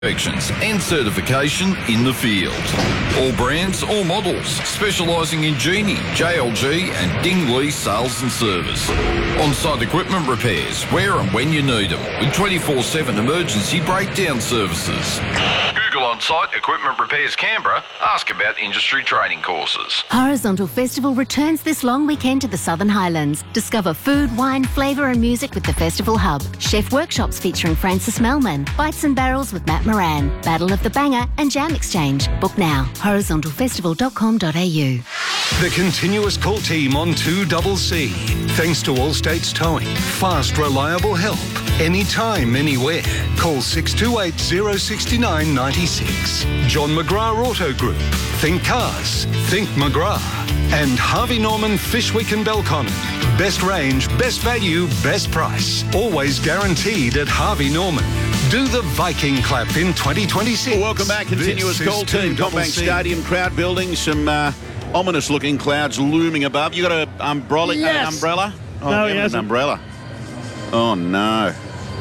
inspections and certification in the field. All brands, all models, specialising in Genie, JLG and Dingley sales and service. On-site equipment repairs, where and when you need them, with 24/7 emergency breakdown services. Google On-Site Equipment Repairs Canberra. Ask about industry training courses. Horizontal Festival returns this long weekend to the Southern Highlands. Discover food, wine, flavour and music with the Festival Hub. Chef workshops featuring Francis Melman. Bites and Barrels with Matt Moran. Battle of the Banger and Jam Exchange. Book now. horizontalfestival.com.au. The continuous call team on 2CC. Thanks to Allstate's Towing. Fast, reliable help. Anytime, anywhere. Call 628 069 96. John McGrath Auto Group. Think cars. Think McGrath. And Harvey Norman Fishwick and Belconnen. Best range, best value, best price. Always guaranteed at Harvey Norman. Do the Viking clap in 2026. Welcome back. Continuous call team. Combank Stadium crowd building. Some ominous-looking clouds looming above. You got an umbrella? Yes. Umbrella? Oh, No, he an hasn't. umbrella. Oh no!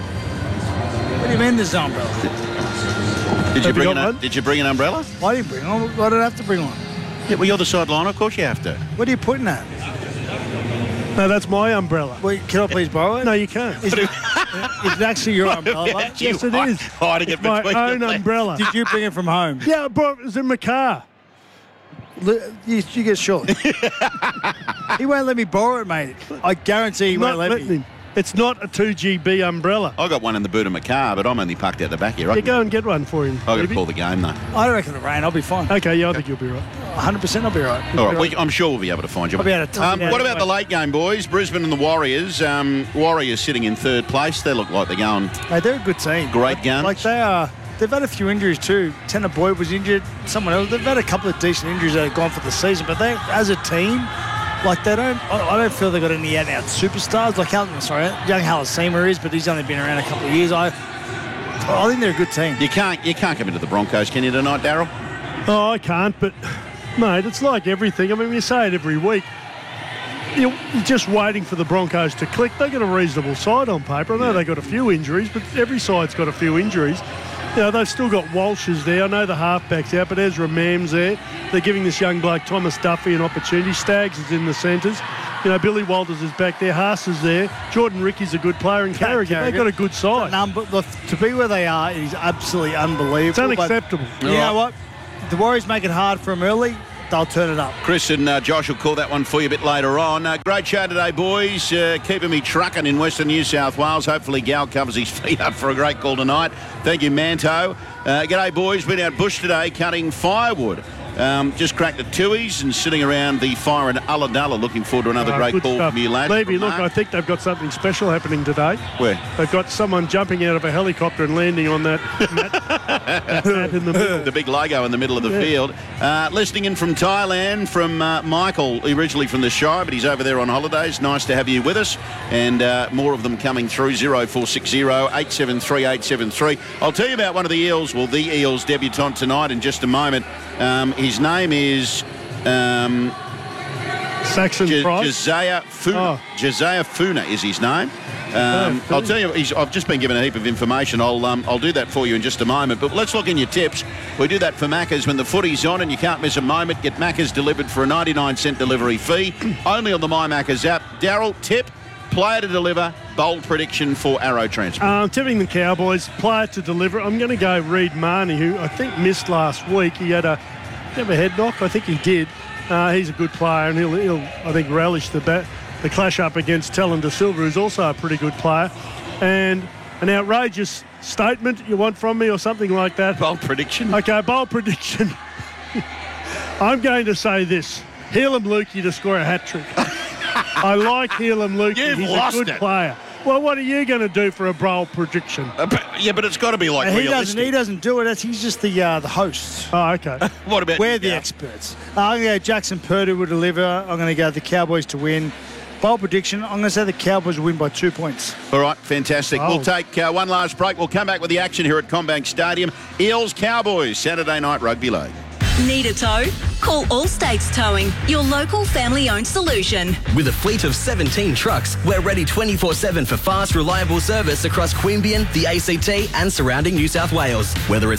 What do you mean there's no umbrella? Did you Have you bring got one? Did you bring an umbrella? Why do you bring one? Why did I have to bring one? Yeah, well, you're the sideline. Of course you have to. What are you putting at? No, that's my umbrella. Wait, can I please borrow it? No, you can't. Is it actually your umbrella? mate? Yes, it is. Hiding it My between own your legs. umbrella. Did you bring it from home? Yeah, but it was in my car. You get short. He won't let me borrow it, mate. I guarantee he won't Not let letting me. him. It's not a 2GB umbrella. I got one in the boot of my car, but I'm only parked out the back here. You go and get one for him. I've got to maybe. call the game though. I don't reckon the rain. I'll be fine. Okay, yeah, I think you'll be right. 100% I'll be right. All right, I'm sure we'll be able to find you. I'll be able to tuck it out What of about the the late game, boys? Brisbane and the Warriors. Warriors sitting in third place. They look like they're going Mate, they're a good team. great guns. Like they are. They've had a few injuries too. Tanner Boyd was injured. Someone else. They've had a couple of decent injuries that have gone for the season. But they, as a team, like they don't. I don't feel they've got any out-and-out superstars. Like young Halasima is, but he's only been around a couple of years. I think they're a good team. You can't come into the Broncos, can you, tonight, Daryl? Oh, I can't, but, mate, it's like everything. I mean, you say it every week. You're just waiting for the Broncos to click. They got a reasonable side on paper. I know they got a few injuries, but every side's got a few injuries. You know, they've still got Walsh's there. I know the halfback's out, but Ezra Mam's there. They're giving this young bloke, Thomas Duffy, an opportunity. Staggs is in the centres. You know, Billy Walters is back there. Haas is there. Jordan Ricky's a good player. And Carrigan, they've got a good side. Look, to be where they are is absolutely unbelievable. It's unacceptable. But you know what? The Warriors make it hard for them early. They'll turn it up. Chris and Josh will call that one for you a bit later on. Great show today, boys. Keeping me trucking in Western New South Wales. Hopefully Gal covers his feet up for a great call tonight. Thank you, Manto. G'day, boys. Been out bush today cutting firewood. Just cracked the Tuies and sitting around the fire in Ulladulla. Looking forward to another great Good call stuff. from you, lads. Levy, From look, Mark. I think they've got something special happening today. Where? They've got someone jumping out of a helicopter and landing on that mat in the middle. The big logo in the middle of the field. Listening in from Thailand from Michael, originally from the Shire, but he's over there on holidays. Nice to have you with us. And more of them coming through, 0460 873 873. I'll tell you about one of the Eels, well, the Eels debutant tonight in just a moment. His name is Saxon Price. Josiah Funa. Oh. Josiah Funa is his name. I'll tell you, I've just been given a heap of information. I'll do that for you in just a moment. But let's look in your tips. We do that for Macca's when the footy's on and you can't miss a moment. Get Macca's delivered for a 99-cent delivery fee. Only on the My Macca's app. Daryl, tip, player to deliver, bold prediction for Arrow Transport. Tipping the Cowboys, player to deliver. I'm going to go Reed Marnie, who I think missed last week. He had a head knock. I think he did. He's a good player, and he'll I think, relish the clash up against Talon De Silva, who's also a pretty good player. And an outrageous statement you want from me or something like that? Bold prediction. Okay, bold prediction. I'm going to say this. Helam Lukey to score a hat-trick. I like Helam Lukey. You've He's lost a good it. player. Well, what are you going to do for a bold prediction? But it's got to be like He realistic. doesn't do it. He's just the host. Oh, okay. What about We're you, the Gal? experts. I'm going to go Jackson Purdue will deliver. I'm going to go the Cowboys to win. Bold prediction, I'm going to say the Cowboys will win by 2 points. All right, fantastic. Oh. We'll take one last break. We'll come back with the action here at Combank Stadium. Eels Cowboys, Saturday night rugby league. Need a tow? Call All States Towing, your local family-owned solution. With a fleet of 17 trucks, we're ready 24/7 for fast, reliable service across Queanbeyan, the ACT and surrounding New South Wales. Whether it's